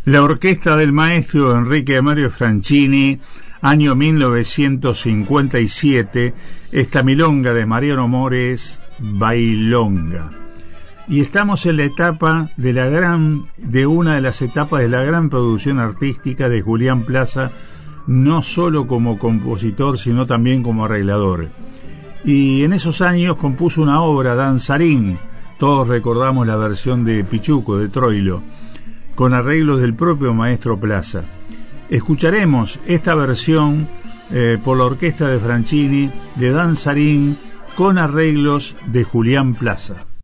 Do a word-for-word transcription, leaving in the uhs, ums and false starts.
La orquesta del maestro Enrique Mario Franchini, año mil novecientos cincuenta y siete, esta milonga de Mariano Mores, Bailonga. Y estamos en la etapa de la gran, de una de las etapas de la gran producción artística de Julián Plaza, no solo como compositor, sino también como arreglador. Y en esos años compuso una obra, Danzarín, todos recordamos la versión de Pichuco, de Troilo, con arreglos del propio maestro Plaza. Escucharemos esta versión eh, por la orquesta de Franchini de Danzarín con arreglos de Julián Plaza.